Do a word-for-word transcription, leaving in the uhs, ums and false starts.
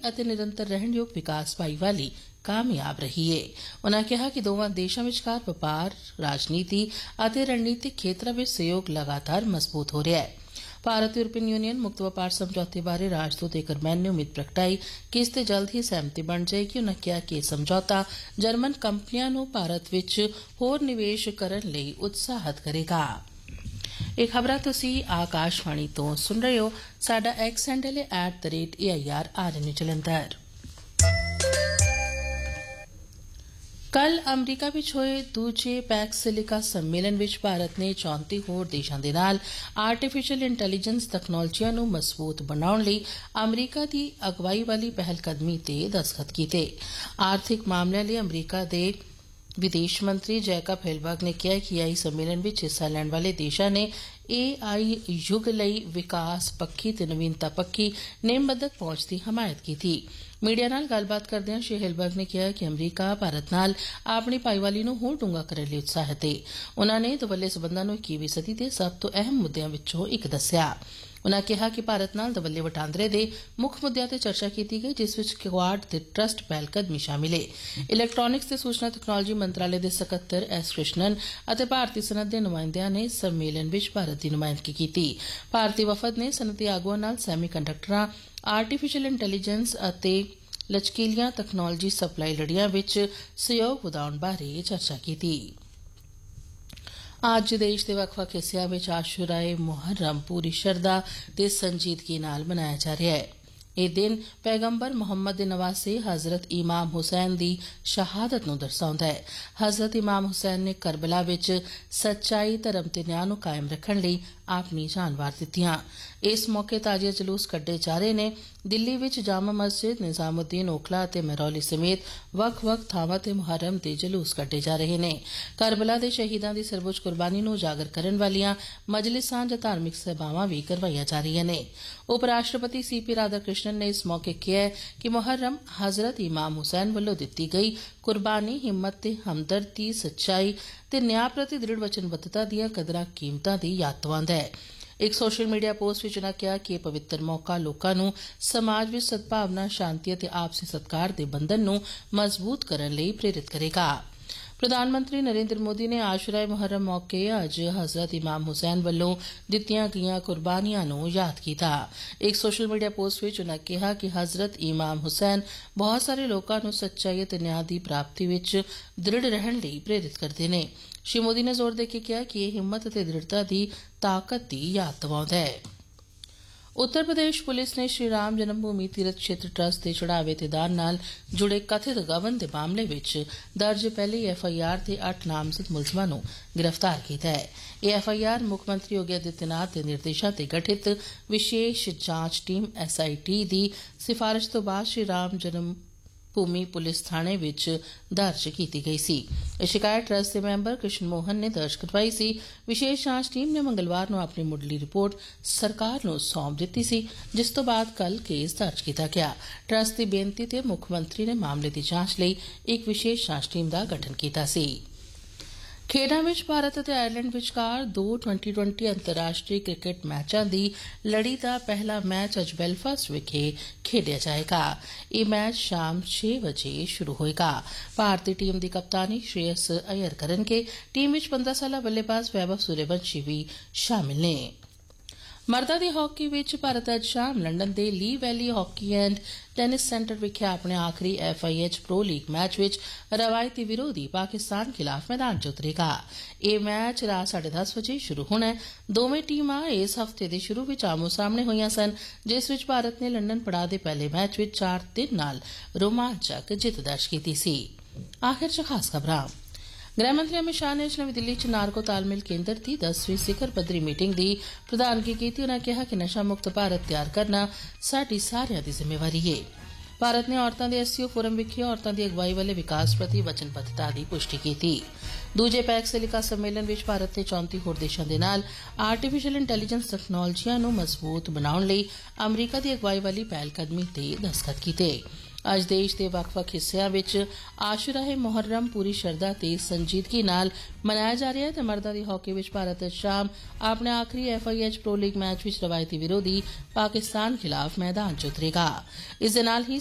ਅਤੇ ਨਿਰੰਤਰ ਰਹਿਣਯੋਗ ਵਿਕਾਸ ਭਾਈਵਾਲੀ ਕਾਮਯਾਬ ਰਹੀ ਏ। ਉਨ੍ਹਾਂ ਕਿਹਾ ਕਿ ਦੋਵਾਂ ਦੇਸ਼ਾਂ ਵਿਚਕਾਰ ਵਪਾਰ, ਰਾਜਨੀਤੀ ਅਤੇ ਰਣਨੀਤਿਕ ਖੇਤਰਾਂ ਵਿੱਚ ਸਹਿਯੋਗ ਲਗਾਤਾਰ ਮਜ਼ਬੂਤ ਹੋ ਰਿਹਾ ਹੈ। ਭਾਰਤ ਯੂਰਪੀਨ ਯੂਨੀਅਨ ਮੁਕਤ ਵਪਾਰ ਸਮਝੌਤੇ ਬਾਰੇ ਰਾਜਦੂਤ ਏਕਰਮੈਨ ਨੇ ਉਮੀਦ ਪ੍ਰਗਟਾਈ ਕਿ ਇਸ ਤੇ ਜਲਦ ਹੀ ਸਹਿਮਤੀ ਬਣ ਜਾਏਗੀ। ਉਨ੍ਹਾਂ ਕਿਹਾ ਕਿ ਇਹ ਸਮਝੌਤਾ ਜਰਮਨ ਕੰਪਨੀਆਂ ਨੂੰ ਭਾਰਤ ਵਿੱਚ ਹੋਰ ਨਿਵੇਸ਼ ਕਰਨ ਲਈ ਉਤਸ਼ਾਹਿਤ ਕਰੇਗਾ। ਇਹ ਖਬਰਾਂ ਤੁਸੀਂ ਆਕਾਸ਼ਵਾਣੀ ਤੋਂ ਸੁਣ ਰਹੇ ਹੋ। ਸਾਡਾ ਐਕਸ ਹੈਂਡਲ ਹੈ at the rate A I R R ਐਨ ਜਲੰਧਰ। ਕੱਲ ਅਮਰੀਕਾ ਵਿੱਚ ਹੋਏ ਦੂਜੇ ਪੈਕ ਸਿਲਿਕਾ ਸੰਮੇਲਨ ਵਿੱਚ ਭਾਰਤ ਨੇ ਚੌਂਤੀ ਹੋਰ ਦੇਸ਼ਾਂ ਦੇ ਨਾਲ ਆਰਟੀਫੀਸ਼ੀਅਲ ਇੰਟੈਲੀਜੈਂਸ ਤਕਨਾਲੋਜੀਆਂ ਨੂੰ ਮਜ਼ਬੂਤ ਬਣਾਉਣ ਲਈ ਅਮਰੀਕਾ ਦੀ ਅਗਵਾਈ ਵਾਲੀ ਪਹਿਲਕਦਮੀ ਤੇ ਦਸਤਖਤ ਕੀਤੇ। ਆਰਥਿਕ ਮਾਮਲਿਆਂ ਲਈ ਅਮਰੀਕਾ ਦੇ ਵਿਦੇਸ਼ ਮੰਤਰੀ ਜੈਕਬ ਹਿਲਬਰਗ ਨੇ ਕਿਹਾ ਕਿ ਏਆਈ ਸੰਮੇਲਨ ਵਿੱਚ ਹਿੱਸਾ ਲੈਣ ਵਾਲੇ ਦੇਸ਼ਾਂ ਨੇ ਏ ਆਈ ਯੁੱਗ ਲਈ ਵਿਕਾਸ ਪੱਖੀ ਤੇ ਨਵੀਨਤਾ ਪੱਖੀ ਨੇਮਬੱਧਕ ਪਹੁੰਚ ਦੀ ਹਮਾਇਤ ਕੀਤੀ। ਮੀਡੀਆ ਨਾਲ ਗੱਲਬਾਤ ਕਰਦਿਆਂ ਸ਼੍ਰੀ ਹਿਲਬਰਗ ਨੇ ਕਿਹਾ ਕਿ ਅਮਰੀਕਾ ਭਾਰਤ ਨਾਲ ਆਪਣੀ ਭਾਈਵਾਲੀ ਨੂੰ ਹੋਰ ਡੂੰਘਾ ਕਰਨ ਲਈ ਉਤਸ਼ਾਹਿਤ ਹੈ। ਉਨ੍ਹਾਂ ਨੇ ਦੁਵੱਲੇ ਸਬੰਧਾਂ ਨੂੰ ਇੱਕੀਵੀਂ ਸਦੀ ਦੇ ਸਭ ਤੋਂ ਅਹਿਮ ਮੁੱਦਿਆਂ ਵਿੱਚੋਂ ਇੱਕ ਦੱਸਿਆ। ਉਨ੍ਹਾਂ ਕਿਹਾ ਕਿ ਭਾਰਤ ਨਾਲ ਦੁਵੱਲੇ ਵਟਾਂਦਰੇ ਦੇ ਮੁੱਖ ਮੁੱਦਿਆਂ ਤੇ ਚਰਚਾ ਕੀਤੀ ਗਈ, ਜਿਸ ਵਿੱਚ ਕੁਆਡ ਤੇ ਟਰਸਟ ਪਹਿਲਕਦਮੀ ਸ਼ਾਮਿਲ ਹੈ। ਇਲੈਕਟ੍ਰਾਨਿਕਸ ਤੇ ਸੂਚਨਾ ਤਕਨਾਲੋਜੀ ਮੰਤਰਾਲੇ ਦੇ ਸਕੱਤਰ ਐਸ ਕ੍ਰਿਸ਼ਨਨ ਅਤੇ ਭਾਰਤੀ ਸਨਅਤ ਦੇ ਨੁਮਾਇੰਦਿਆਂ ਨੇ ਸੰਮੇਲਨ ਵਿੱਚ ਭਾਰਤ ਦੀ ਨੁਮਾਇੰਦਗੀ ਕੀਤੀ। ਭਾਰਤੀ ਵਫਦ ਨੇ ਸਨਅਤੀ ਆਗੂਆਂ ਨਾਲ ਸੈਮੀ ਕੰਡਕਟਰਾਂ, ਆਰਟੀਫੀਸ਼ੀਅਲ ਇੰਟੈਲੀਜੈਂਸ ਅਤੇ ਲਚਕੀਲੀਆਂ ਤਕਨਾਲੋਜੀ ਸਪਲਾਈ ਲੜੀਆਂ ਵਿੱਚ ਸਹਿਯੋਗ ਵਧਾਉਣ ਬਾਰੇ ਚਰਚਾ ਕੀਤੀ। ਅੱਜ ਦੇਸ਼ ਦੇ ਵੱਖ-ਵੱਖ ਹਿੱਸਿਆਂ ਵਿੱਚ ਆਸ਼ੂਰਾ-ਏ ਮੁਹर्रम ਪੂਰੀ ਸ਼ਰਧਾ ਤੇ ਸੰਜੀਦਗੀ ਨਾਲ ਮਨਾਇਆ ਜਾ ਰਿਹਾ ਹੈ। ਇਹ ਦਿਨ ਪੈਗੰਬਰ ਮੁਹੰਮਦ ਦੇ ਨਵਾਸੇ ਹਜ਼ਰਤ ਇਮਾਮ ਹੁਸੈਨ ਦੀ ਸ਼ਹਾਦਤ ਨੂੰ ਦਰਸਾਉਂਦਾ ਹੈ। ਹਜ਼ਰਤ ਇਮਾਮ ਹੁਸੈਨ ਨੇ ਕਰਬਲਾ ਵਿੱਚ ਸੱਚਾਈ, ਧਰਮ ਤੇ ਨਿਆਂ ਨੂੰ ਕਾਇਮ ਰੱਖਣ ਲਈ ਆਪਣੀ ਜਾਨ ਵਾਰ ਦਿੱਤੀਆਂ। ਇਸ ਮੌਕੇ ਤਾਜ਼ੀਆ ਜਲੂਸ ਕੱਢੇ ਜਾ ਰਹੇ ਨੇ। ਦਿੱਲੀ ਵਿੱਚ ਜਾਮਾ ਮਸਜਿਦ, ਨਿਜ਼ਾਮੁਦੀਨ ਓਖਲਾ ਅਤੇ ਮਹਿਰੌਲੀ ਸਮੇਤ ਵੱਖ-ਵੱਖ ਥਾਵਾਂ ਤੇ ਮੁਹੱਰਮ ਦੇ ਜਲੂਸ ਕੱਢੇ ਜਾ ਰਹੇ ਨੇ। ਕਰਬਲਾ ਦੇ ਸ਼ਹੀਦਾਂ ਦੀ ਸਰਵਉੱਚ ਕੁਰਬਾਨੀ ਨੂੰ ਉਜਾਗਰ ਕਰਨ ਵਾਲੀਆਂ ਮਜਲਿਸਾਂ ਜਾਂ ਧਾਰਮਿਕ ਸਭਾਵਾਂ ਵੀ ਕਰਵਾਈਆਂ ਜਾ ਰਹੀਆਂ ਨੇ। ਉਪ ਰਾਸ਼ਟਰਪਤੀ ਸੀ ਪੀ ਰਾਧਾ ਕ੍ਰਿਸ਼ਨਨ ਨੇ ਇਸ ਮੌਕੇ ਕਿਹਾ ਕਿ ਮੁਹੱਰਮ ਹਜ਼ਰਤ ਇਮਾਮ ਹੁਸੈਨ ਵੱਲੋਂ ਦਿੱਤੀ ਗਈ ਕੁਰਬਾਨੀ, ਹਿੰਮਤ ਤੇ ਹਮਦਰਦੀ, ਸੱਚਾਈ ਤੇ ਨਿਆਂ ਪ੍ਰਤੀ ਦ੍ਰਿੜ ਵਚਨਬੱਧਤਾ ਦੀਆਂ ਕਦਰਾਂ ਕੀਮਤਾਂ ਦੀ ਯਾਦ ਦਿਵਾਉਂਦਾ ਹੈ। ਇੱਕ ਸੋਸ਼ਲ ਮੀਡੀਆ ਪੋਸਟ ਵਿੱਚ ਉਨ੍ਹਾਂ ਕਿਹਾ ਕਿ ਇਹ ਪਵਿੱਤਰ ਮੌਕਾ ਲੋਕਾਂ ਨੂੰ ਸਮਾਜ ਵਿੱਚ ਸਦਭਾਵਨਾ, ਸ਼ਾਂਤੀ ਅਤੇ ਆਪਸੀ ਸਤਿਕਾਰ ਦੇ ਬੰਧਨ ਨੂੰ ਮਜ਼ਬੂਤ ਕਰਨ ਲਈ ਪ੍ਰੇਰਿਤ ਕਰੇਗਾ। ਪ੍ਰਧਾਨ ਮੰਤਰੀ ਨਰਿੰਦਰ ਮੋਦੀ ਨੇ ਆਸ਼ੂਰਾ-ਏ ਮੁਹੱਰਮ ਮੌਕੇ ਅੱਜ ਹਜ਼ਰਤ ਇਮਾਮ ਹੁਸੈਨ ਵੱਲੋਂ ਦਿੱਤੀਆਂ ਗਈਆਂ ਕੁਰਬਾਨੀਆਂ ਨੂੰ ਯਾਦ ਕੀਤਾ। ਇੱਕ ਸੋਸ਼ਲ ਮੀਡੀਆ ਪੋਸਟ ਵਿੱਚ ਉਨ੍ਹਾਂ ਕਿਹਾ ਕਿ ਹਜ਼ਰਤ ਇਮਾਮ ਹੁਸੈਨ ਬਹੁਤ ਸਾਰੇ ਲੋਕਾਂ ਨੂੰ ਸੱਚਾਈ ਅਤੇ ਨਿਆਂ ਦੀ ਪ੍ਰਾਪਤੀ ਵਿੱਚ ਦ੍ਰਿੜ ਰਹਿਣ ਲਈ ਪ੍ਰੇਰਿਤ ਕਰਦੇ ਨੇ। ਸ਼੍ਰੀ ਮੋਦੀ ਨੇ ਜ਼ੋਰ ਦੇ ਕੇ ਕਿਹਾ ਕਿ ਇਹ ਹਿੰਮਤ ਅਤੇ ਦ੍ਰਿੜਤਾ ਦੀ ਤਾਕਤ ਦੀ ਯਾਦ ਦਿਵਾਉਂਦਾ ਹੈ। ਉੱਤਰ ਪ੍ਰਦੇਸ਼ ਪੁਲਿਸ ਨੇ ਸ਼੍ਰੀ ਰਾਮ ਜਨਮ ਭੂਮੀ ਤੀਰਥ ਖੇਤਰ ਟਰੱਸਟ ਦੇ ਚੜਾਵੇ ਤੇ ਦਾਨ ਨਾਲ ਜੁੜੇ ਕਥਿਤ ਗਬਨ ਦੇ ਮਾਮਲੇ ਵਿੱਚ ਦਰਜ ਪਹਿਲੀ ਐਫ ਆਈ ਆਰ ਤੇ ਅੱਠ ਨਾਮਜ਼ਦ ਮੁਲਜ਼ਮਾਂ ਨੂੰ ਗ੍ਰਿਫਤਾਰ ਕੀਤਾ ਹੈ। ਇਹ ਐਫ ਆਈ ਆਰ ਮੁੱਖ ਮੰਤਰੀ ਯੋਗੀ ਆਦਿੱਤਿਆਨਾਥ ਦੇ ਨਿਰਦੇਸ਼ਾਂ ਤੇ ਗਠਿਤ ਵਿਸ਼ੇਸ਼ ਜਾਂਚ ਟੀਮ ਐਸ ਆਈ ਟੀ ਦੀ ਸਿਫਾਰਿਸ਼ ਤੋਂ ਬਾਅਦ ਸ਼੍ਰੀ ਰਾਮ ਜਨਮ ਭੂਮੀ ਪੁਲਿਸ ਥਾਣੇ ਵਿੱਚ ਦਰਜ ਕੀਤੀ ਗਈ ਸੀ। ਇਹ ਸ਼ਿਕਾਇਤ ਟਰੱਸਟ ਦੇ ਮੈਂਬਰ ਕ੍ਰਿਸ਼ਨ ਮੋਹਨ ਨੇ ਦਰਜ ਕਰਵਾਈ ਸੀ। ਵਿਸ਼ੇਸ਼ ਜਾਂਚ ਟੀਮ ਨੇ ਮੰਗਲਵਾਰ ਨੂੰ ਆਪਣੀ ਮੁੱਢਲੀ ਰਿਪੋਰਟ ਸਰਕਾਰ ਨੂੰ ਸੌਂਪ ਦਿੱਤੀ ਸੀ, ਜਿਸ ਤੋਂ ਬਾਅਦ ਕੱਲ ਕੇਸ ਦਰਜ ਕੀਤਾ ਗਿਆ। ਟਰੱਸਟ ਦੀ ਬੇਨਤੀ ਤੇ ਮੁੱਖ ਮੰਤਰੀ ਨੇ ਮਾਮਲੇ ਦੀ ਜਾਂਚ ਲਈ ਇੱਕ ਵਿਸ਼ੇਸ਼ ਜਾਂਚ ਟੀਮ ਦਾ ਗਠਨ ਕੀਤਾ ਸੀ। ਖੇਡਾਂ ਵਿੱਚ ਭਾਰਤ ਅਤੇ ਆਇਰਲੈਂਡ ਵਿਚਕਾਰ ਦੋ ਟਵੈਂਟੀ ਟਵੈਂਟੀ ਅੰਤਰਰਾਸ਼ਟਰੀ ਕ੍ਰਿਕਟ ਮੈਚਾਂ ਦੀ ਲੜੀ ਦਾ ਪਹਿਲਾ ਮੈਚ ਅੱਜ ਬੈਲਫਾਸਟ ਵਿਖੇ ਖੇਡਿਆ ਜਾਏਗਾ। ਇਹ ਮੈਚ ਸ਼ਾਮ ਛੇ ਵਜੇ ਸ਼ੁਰੂ ਹੋਏਗਾ। ਭਾਰਤੀ ਟੀਮ ਦੀ ਕਪਤਾਨੀ ਸ਼੍ਰੇਯਸ ਅਯਰ ਕਰਨਗੇ। ਟੀਮ ਵਿੱਚ ਪੰਦਰਾਂ ਸਾਲਾ ਬੱਲੇਬਾਜ਼ ਵੈਭਵ ਸੂਰਯਵੰਸ਼ੀ ਵੀ ਸ਼ਾਮਿਲ ਨੇ। ਮਰਦਾਂ ਦੀ ਹਾਕੀ ਵਿੱਚ ਭਾਰਤ ਅੱਜ ਸ਼ਾਮ ਲੰਡਨ ਦੇ ਲੀ ਵੈਲੀ ਹਾਕੀ ਐਂਡ ਟੈਨਿਸ ਸੈਂਟਰ ਵਿਖੇ ਆਪਣੇ ਆਖਰੀ F I H pro league match ਵਿੱਚ ਰਵਾਇਤੀ ਵਿਰੋਧੀ ਪਾਕਿਸਤਾਨ ਖਿਲਾਫ ਮੈਦਾਨ 'ਚ ਉਤਰੇਗਾ। ਇਹ ਮੈਚ ਰਾਤ ਸਾਢੇ ਦਸ ਵਜੇ ਸ਼ੁਰੂ ਹੋਣਾ ਹੈ। ਦੋਵੇਂ ਟੀਮਾਂ ਇਸ ਹਫ਼ਤੇ ਦੇ ਸ਼ੁਰੂ ਵਿੱਚ ਆਮੋ ਸਾਹਮਣੇ ਹੋਈਆਂ ਸਨ, ਜਿਸ ਵਿੱਚ ਭਾਰਤ ਨੇ ਲੰਡਨ ਪੜਾਅ ਦੇ ਪਹਿਲੇ ਮੈਚ ਵਿੱਚ ਚਾਰ ਤਿੰਨ ਨਾਲ ਰੋਮਾਂਚਕ ਜਿੱਤ ਦਰਜ ਕੀਤੀ ਸੀ। ਆਖਿਰ 'ਚ ਖਾਸ ਖਬਰਾਂ। ਗ੍ਰਹਿ ਮੰਤਰੀ ਅਮਿਤ ਸ਼ਾਹ ਨੇ ਅੱਜ ਨਵੀਂ ਦਿੱਲੀ 'ਚ ਨਾਰਕੋ ਤਾਲਮੇਲ ਕੇਂਦਰ ਦੀ ਦਸਵੀਂ ਸਿਖਰ ਪੱਧਰੀ ਮੀਟਿੰਗ ਦੀ ਪ੍ਰਧਾਨਗੀ ਕੀਤੀ। ਉਨ੍ਹਾਂ ਕਿਹਾ ਕਿ ਨਸ਼ਾ ਮੁਕਤ ਭਾਰਤ ਤਿਆਰ ਕਰਨਾ ਸਾਡੀ ਸਾਰਿਆਂ ਦੀ ਜ਼ਿੰਮੇਵਾਰੀ ਹੈ। ਭਾਰਤ ਨੇ ਔਰਤਾਂ ਦੇ ਐਸ ਸੀ ਓ ਫੋਰਮ ਵਿਖੇ ਔਰਤਾਂ ਦੀ ਅਗਵਾਈ ਵਾਲੇ ਵਿਕਾਸ ਪ੍ਰਤੀ ਵਚਨਬੱਧਤਾ ਦੀ ਪੁਸ਼ਟੀ ਕੀਤੀ। ਦੂਜੇ ਪੈਕ ਸਿਲਿਕਾ ਸੰਮੇਲਨ ਵਿੱਚ ਭਾਰਤ ਤੇ ਚੌਂਤੀ ਹੋਰ ਦੇਸ਼ਾਂ ਦੇ ਨਾਲ ਆਰਟੀਫੀਸ਼ੀਅਲ ਇੰਟੈਲੀਜੈਂਸ ਤਕਨਾਲੋਜੀਆਂ ਨੂੰ ਮਜ਼ਬੂਤ ਬਣਾਉਣ ਲਈ ਅਮਰੀਕਾ ਦੀ ਅਗਵਾਈ ਵਾਲੀ ਪਹਿਲਕਦਮੀ ਤੇ ਦਸਤਖਤ ਕੀਤੇ। ਅੱਜ ਦੇਸ਼ ਦੇ ਵੱਖ-ਵੱਖ ਹਿੱਸਿਆਂ ਵਿੱਚ ਆਸ਼ੂਰਾ-ਏ ਮੁਹੱਰਮ ਪੂਰੀ ਸ਼ਰਧਾ ਤੇ ਸੰਜੀਦਗੀ ਨਾਲ ਮਨਾਇਆ ਜਾ ਰਿਹਾ ਹੈ ਤੇ ਮਰਦਾਂ ਦੀ ਹਾਕੀ ਵਿੱਚ ਭਾਰਤ ਅੱਜ ਸ਼ਾਮ ਆਪਣੇ ਆਖਰੀ F I H pro league match ਵਿੱਚ ਰਵਾਇਤੀ ਵਿਰੋਧੀ ਪਾਕਿਸਤਾਨ ਖਿਲਾਫ ਮੈਦਾਨ 'ਚ ਉਤਰੇਗਾ। ਇਸ ਦੇ ਨਾਲ ਹੀ